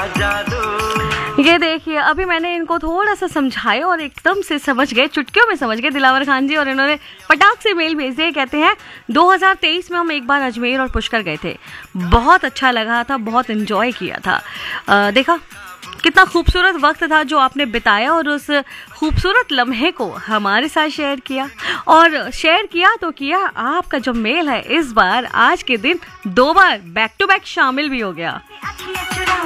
ये देखिए, अभी मैंने इनको थोड़ा सा समझाया और एकदम से समझ गए, चुटकियों में समझ गए दिलावर खान जी, और इन्होंने फटाक से मेल भेज दिए। कहते हैं 2023 में हम एक बार अजमेर और पुष्कर गए थे, बहुत अच्छा लगा था, बहुत एंजॉय किया था। देखा कितना खूबसूरत वक्त था जो आपने बिताया, और उस खूबसूरत लम्हे को हमारे साथ शेयर किया, और शेयर किया तो किया, आपका जो मेल है इस बार आज के दिन 2 बार बैक टू बैक शामिल भी हो गया।